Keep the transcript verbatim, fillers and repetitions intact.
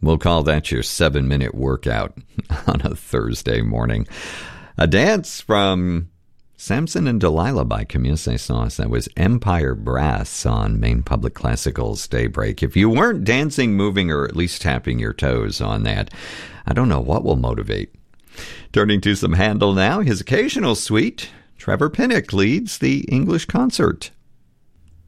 We'll call that your seven-minute workout on a Thursday morning. A dance from Samson and Delilah by Camille Saint-Saëns. That was Empire Brass on Maine Public Classical's Daybreak. If you weren't dancing, moving, or at least tapping your toes on that, I don't know what will motivate. Turning to some Handel now, his occasional suite, Trevor Pinnock leads the English concert.